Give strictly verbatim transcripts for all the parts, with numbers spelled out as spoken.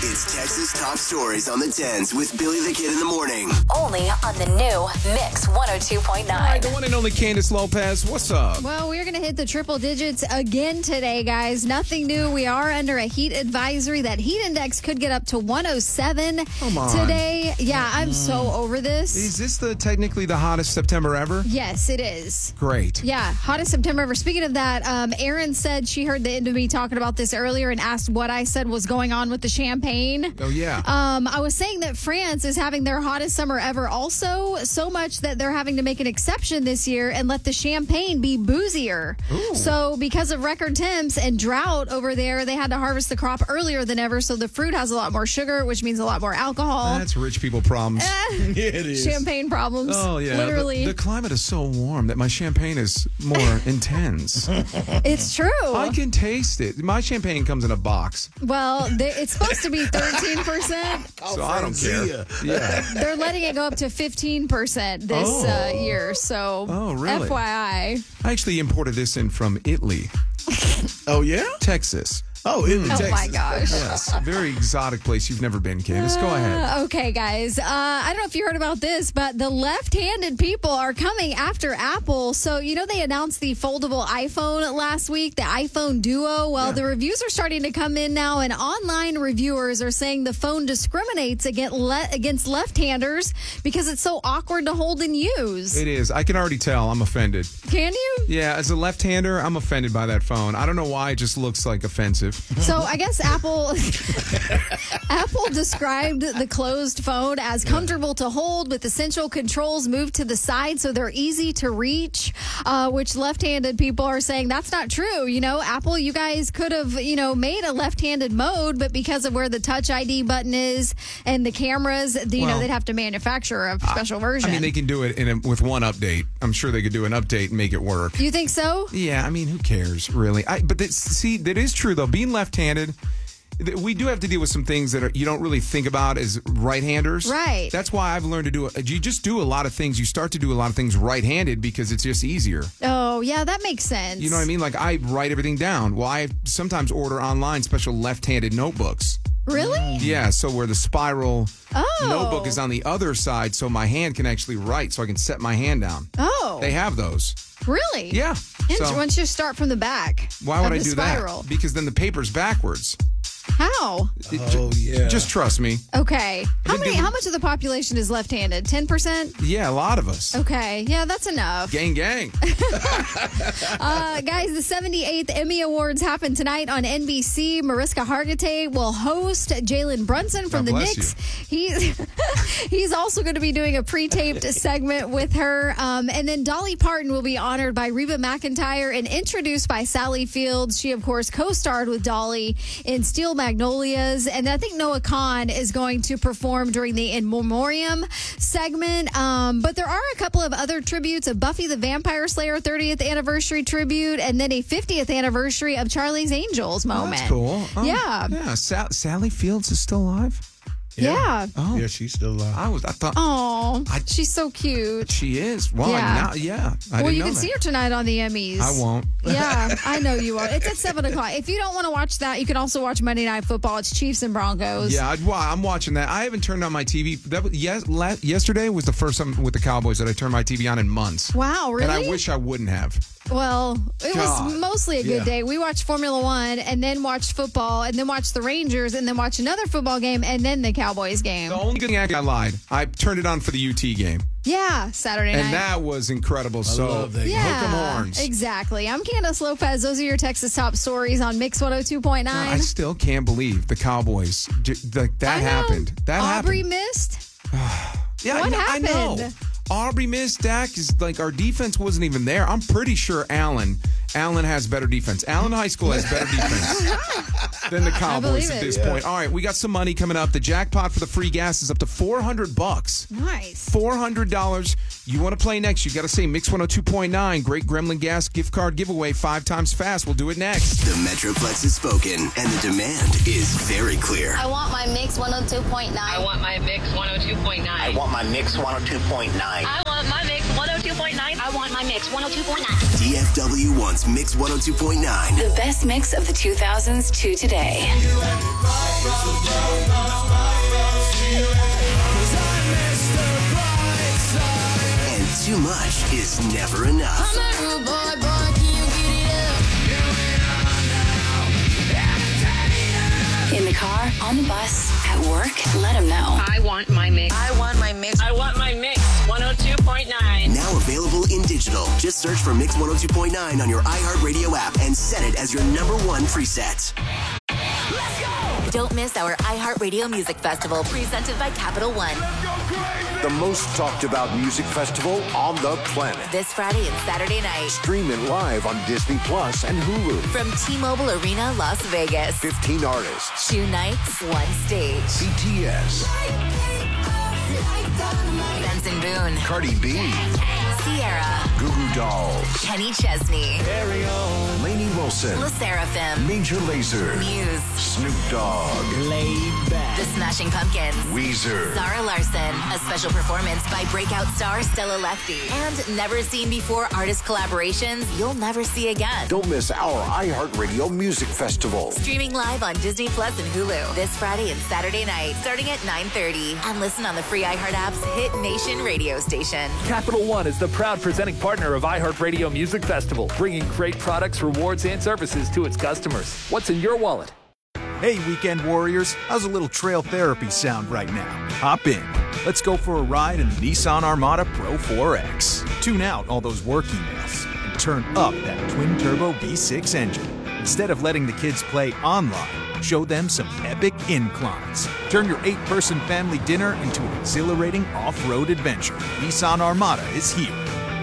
It's Texas Top Stories on the tens with Billy the Kid in the morning. Only on the new Mix one oh two point nine. All right, the one and only Candace Lopez. What's up? Well, we're going to hit the triple digits again today, guys. Nothing new. We are under a heat advisory. That heat index could get up to one oh seven Come on. today. Yeah, I'm so over this. Is this the technically the hottest September ever? Yes, it is. Great. Yeah, hottest September ever. Speaking of that, um, Erin said she heard the end of me talking about this earlier and asked what I said was going on with the champagne. Oh, yeah. Um, I was saying that France is having their hottest summer ever also, so much that they're having to make an exception this year and let the champagne be boozier. Ooh. So because of record temps and drought over there, they had to harvest the crop earlier than ever, so the fruit has a lot more sugar, which means a lot more alcohol. That's rich people problems. Eh, It is. champagne problems. Oh, yeah. Literally. The, the climate is so warm that my champagne is more intense. It's true. I can taste it. My champagne comes in a box, Well, they, it's supposed to be thirteen percent. so I don't care. Francia. Yeah. They're letting it go up to fifteen percent this Oh. uh, year. So, Oh, really? F Y I. I actually imported this in from Italy, Oh, yeah? Texas. Oh, in Oh, Texas. my gosh. Yes. Very exotic place you've never been, Candace. Go ahead. Uh, okay, guys. Uh, I don't know if you heard about this, but the left-handed people are coming after Apple. So, you know, they announced the foldable iPhone last week, the iPhone Duo. Well, Yeah. the reviews are starting to come in now, and online reviewers are saying the phone discriminates against, le- against left-handers because it's so awkward to hold and use. It is. I can already tell. I'm offended. Can you? Yeah, as a left-hander, I'm offended by that phone. I don't know why it just looks like offensive. So I guess Apple Apple described the closed phone as comfortable to hold with essential controls moved to the side so they're easy to reach, uh, which left-handed people are saying that's not true. You know, Apple, you guys could have, you know, made a left-handed mode, but because of where the Touch I D button is and the cameras, you Well, know, they'd have to manufacture a special version. I mean, they can do it in a, with one update. I'm sure they could do an update and make it work. you think so? Yeah, I mean, who cares, really? I, but this, see, that is true, though. Being left-handed, th- we do have to deal with some things that are, you don't really think about as right-handers. Right. That's why I've learned to do it. You just do a lot of things. You start to do a lot of things right-handed because it's just easier. Oh, yeah, that makes sense. You know what I mean? Like, I write everything down. Well, I sometimes order online special left-handed notebooks. Really? Yeah, so where the spiral Oh. notebook is on the other side, so my hand can actually write, so I can set my hand down. Oh. They have those. Really? Yeah. Inter- So Once you start from the back. why would of I the do spiral. that? Because then the paper's backwards. How? It Oh, ju- yeah. Just trust me. Okay. How Then many? do we- How much of the population is left-handed? Ten percent. Yeah, a lot of us. Okay. Yeah, that's enough. Gang, gang. Uh, guys, the seventy-eighth Emmy Awards happen tonight on N B C. Mariska Hargitay will host Jalen Brunson from God the bless Knicks. He's he's also going to be doing a pre-taped segment with her. Um, and then Dolly Parton will be honored by Reba McEntire and introduced by Sally Fields. She, of course, co-starred with Dolly in Steel Magnolias. And I think Noah Khan is going to perform during the In Memoriam segment. Um, but there are a couple of other tributes: a Buffy the Vampire Slayer thirtieth anniversary tribute, and then a fiftieth anniversary of Charlie's Angels moment. That's cool. Oh, Yeah. Yeah. Sa- Sally Fields is still alive? Yeah. Oh. Yeah, she's still alive. I was. I thought Oh, I- she's so cute. she is. Well, Yeah. now, yeah. I Well, didn't you know can that. see her tonight on the Emmys. I won't. Yeah, I know you won't. It's at seven o'clock. If you don't want to watch that, you can also watch Monday Night Football. It's Chiefs and Broncos. Yeah, I'd, well, I'm watching that. I haven't turned on my T V. That was, yes, la- yesterday was the first time with the Cowboys that I turned my T V on in months. Wow, really? And I wish I wouldn't have. Well, it was God. mostly a good Yeah. day. We watched Formula One and then watched football and then watched the Rangers and then watched another football game and then the Cowboys game. The only good thing I lied. I turned it on for the U T game. Yeah, Saturday night. And that was incredible. so love that game. yeah, hook 'em horns. exactly. I'm Candace Lopez. Those are your Texas top stories on Mix one oh two point God, nine. I still can't believe the Cowboys. j- Like that I know. happened. That Aubrey happened. missed. Yeah, What I, know- I know. happened? Aubrey missed. Dak is like our defense wasn't even there. I'm pretty sure Allen. Allen has better defense. Allen High School has better defense than the Cowboys believe at it. this Yeah. point. All right, we got some money coming up. The jackpot for the free gas is up to four hundred bucks. Nice. four hundred dollars. You want to play next, you got to say Mix one oh two point nine. Great Gremlin Gas gift card giveaway five times fast. We'll do it next. The Metroplex has spoken, and the demand is very clear. I want my Mix one oh two point nine. I want my Mix one oh two point nine. I want my Mix one oh two point nine. I want my Mix one oh two point nine. I want my Mix one oh two point nine. D F W wants Mix one oh two point nine. The best mix of the two thousands to today. Too much is never enough. In the car, on the bus, at work, let them know. I want my mix. I want my mix. I want my mix. one oh two point nine. Now available in digital. Just search for Mix one oh two point nine on your iHeartRadio app and set it as your number one preset. Don't miss our iHeartRadio Music Festival presented by Capital One. The most talked about music festival on the planet. This Friday and Saturday night. Stream it live on Disney Plus and Hulu. From T-Mobile Arena, Las Vegas. fifteen artists. Two nights, one stage. B T S. Benson Boone. Cardi B. Sierra. Goo Goo Dolls. Kenny Chesney. Lainey Wilson. La Seraphim. Major Lazer. Muse. Snoop Dogg. The Smashing Pumpkins. Weezer. Zara Larson. A special performance by breakout star Stella Lefty. And never seen before artist collaborations you'll never see again. Don't miss our iHeartRadio Music Festival. Streaming live on Disney Plus and Hulu this Friday and Saturday night, starting at nine thirty. And listen on the free iHeart app's Hit Nation radio station. Capital One is the proud presenting partner of iHeartRadio Music Festival, bringing great products, rewards, and services to its customers. What's in your wallet? Hey, weekend warriors, how's a little trail therapy sound right now? Hop in. Let's go for a ride in the Nissan Armada Pro four X. Tune out all those work emails and turn up that twin-turbo V six engine. Instead of letting the kids play online, show them some epic inclines. Turn your eight-person family dinner into an exhilarating off-road adventure. Nissan Armada is here.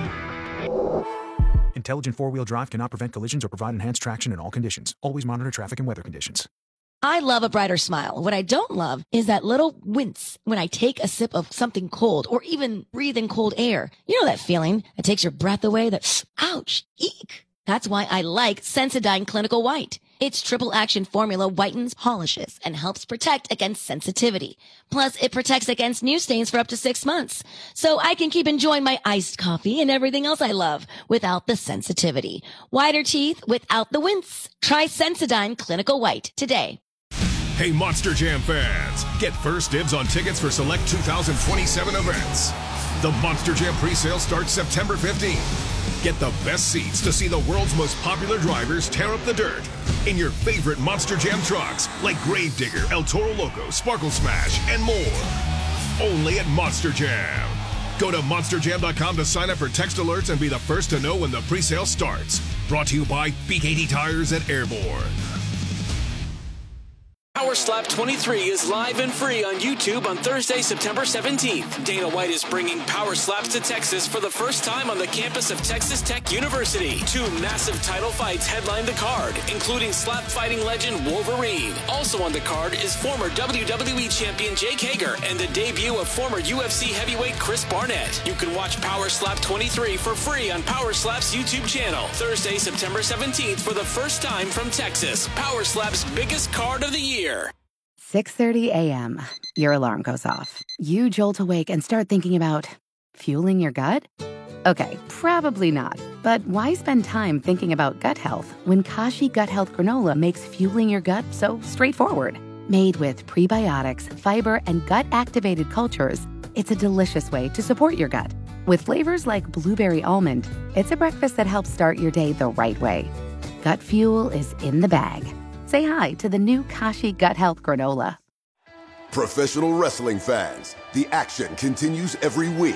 Intelligent four-wheel drive cannot prevent collisions or provide enhanced traction in all conditions. Always monitor traffic and weather conditions. I love a brighter smile. What I don't love is that little wince when I take a sip of something cold or even breathe in cold air. You know that feeling that takes your breath away, that ouch, eek. That's why I like Sensodyne Clinical White. Its triple action formula whitens, polishes, and helps protect against sensitivity. Plus, it protects against new stains for up to six months. So I can keep enjoying my iced coffee and everything else I love without the sensitivity. Whiter teeth without the wince. Try Sensodyne Clinical White today. Hey, Monster Jam fans, get first dibs on tickets for select two thousand twenty-seven events. The Monster Jam presale starts September fifteenth. Get the best seats to see the world's most popular drivers tear up the dirt in your favorite Monster Jam trucks like Gravedigger, El Toro Loco, Sparkle Smash, and more. Only at Monster Jam. Go to monster jam dot com to sign up for text alerts and be the first to know when the presale starts. Brought to you by B K T Tires and Airborne. Power Slap twenty-three is live and free on YouTube on Thursday, September seventeenth. Dana White is bringing Power Slaps to Texas for the first time on the campus of Texas Tech University. Two massive title fights headline the card, including slap fighting legend Wolverine. Also on the card is former W W E champion Jake Hager and the debut of former U F C heavyweight Chris Barnett. You can watch Power Slap twenty-three for free on Power Slap's YouTube channel. Thursday, September seventeenth for the first time from Texas. Power Slap's biggest card of the year. six thirty a.m. Your alarm goes off. You jolt awake and start thinking about fueling your gut? Okay, probably not. But why spend time thinking about gut health when Kashi Gut Health Granola makes fueling your gut so straightforward? Made with prebiotics, fiber, and gut-activated cultures, it's a delicious way to support your gut. With flavors like blueberry almond, it's a breakfast that helps start your day the right way. Gut fuel is in the bag. Say hi to the new Kashi Gut Health Granola. Professional wrestling fans, the action continues every week.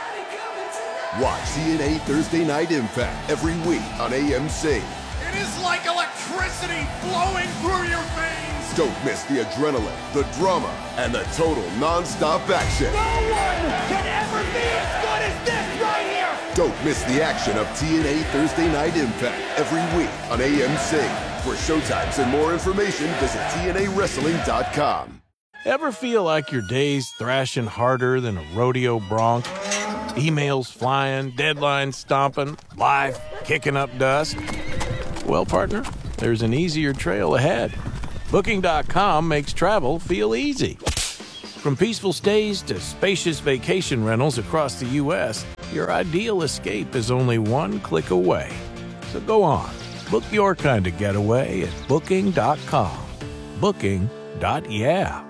Watch T N A Thursday Night Impact every week on A M C. It is like electricity flowing through your veins. Don't miss the adrenaline, the drama, and the total non-stop action. No one can ever be as good as this right here. Don't miss the action of T N A Thursday Night Impact every week on A M C. For showtimes and more information, visit T N A wrestling dot com. Ever feel like your day's thrashing harder than a rodeo bronc? Emails flying, deadlines stomping, life kicking up dust? Well, partner, there's an easier trail ahead. Booking dot com makes travel feel easy. From peaceful stays to spacious vacation rentals across the U S, your ideal escape is only one click away. So go on. Book your kind of getaway at booking dot com. Booking. Yeah.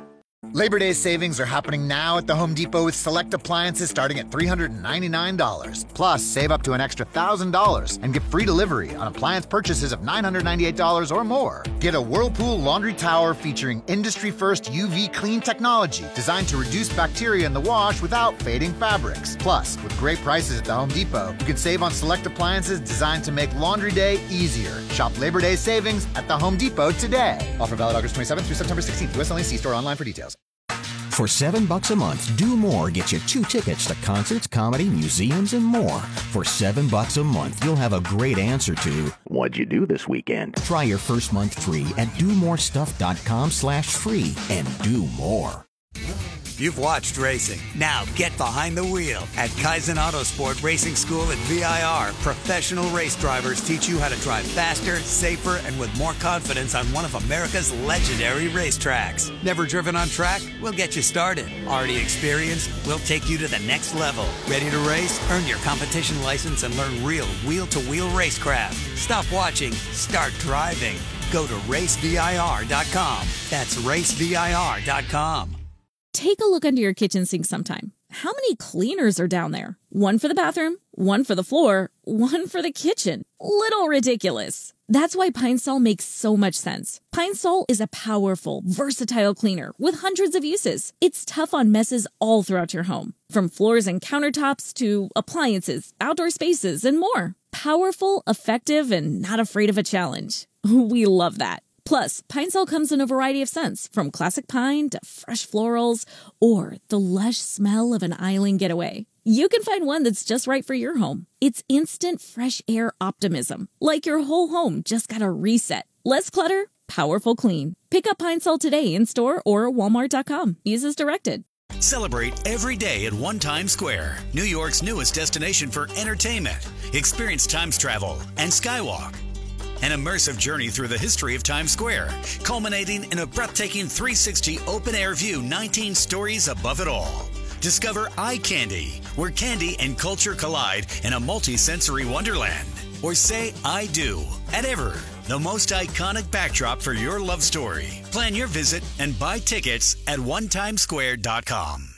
Labor Day savings are happening now at the Home Depot with select appliances starting at three hundred ninety-nine dollars. Plus, save up to an extra one thousand dollars and get free delivery on appliance purchases of nine hundred ninety-eight dollars or more. Get a Whirlpool laundry tower featuring industry-first U V clean technology designed to reduce bacteria in the wash without fading fabrics. Plus, with great prices at the Home Depot, you can save on select appliances designed to make laundry day easier. Shop Labor Day savings at the Home Depot today. Offer valid August twenty-seventh through September sixteenth. U S only. See store online for details. For seven bucks a month, Do More gets you two tickets to concerts, comedy, museums, and more. For seven bucks a month, you'll have a great answer to what'd you do this weekend? Try your first month free at do more stuff dot com slash free and do more. You've watched racing. Now get behind the wheel. At Kaizen Autosport Racing School at V I R, professional race drivers teach you how to drive faster, safer, and with more confidence on one of America's legendary racetracks. Never driven on track? We'll get you started. Already experienced? We'll take you to the next level. Ready to race? Earn your competition license and learn real wheel-to-wheel racecraft. Stop watching. Start driving. Go to race V I R dot com. That's race V I R dot com. Take a look under your kitchen sink sometime. How many cleaners are down there? One for the bathroom, one for the floor, one for the kitchen. Little ridiculous. That's why Pine Sol makes so much sense. Pine Sol is a powerful, versatile cleaner with hundreds of uses. It's tough on messes all throughout your home, from floors and countertops to appliances, outdoor spaces, and more. Powerful, effective, and not afraid of a challenge. We love that. Plus, Pine Sol comes in a variety of scents, from classic pine to fresh florals or the lush smell of an island getaway. You can find one that's just right for your home. It's instant fresh air optimism, like your whole home just got a reset. Less clutter, powerful clean. Pick up Pine Sol today in store or walmart dot com. Use as directed. Celebrate every day at One Times Square, New York's newest destination for entertainment. Experience Times Travel and Skywalk. An immersive journey through the history of Times Square, culminating in a breathtaking three sixty open-air view, nineteen stories above it all. Discover Eye Candy, where candy and culture collide in a multi-sensory wonderland. Or say I do at Ever, the most iconic backdrop for your love story. Plan your visit and buy tickets at one times square dot com.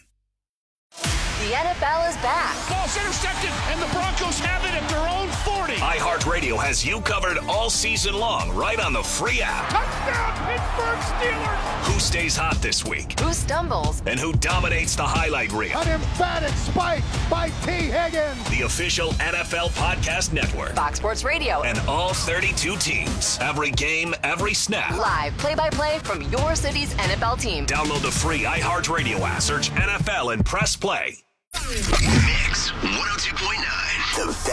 The N F L is back. Ball's intercepted, and the Broncos have it at their own forty. iHeartRadio has you covered all season long, right on the free app. Touchdown, Pittsburgh Steelers! Who stays hot this week? Who stumbles? And who dominates the highlight reel? An emphatic spike by T. Higgins. The official N F L Podcast Network. Fox Sports Radio. And all thirty-two teams. Every game, every snap. Live play-by-play from your city's N F L team. Download the free iHeartRadio app. Search N F L and press play. Mix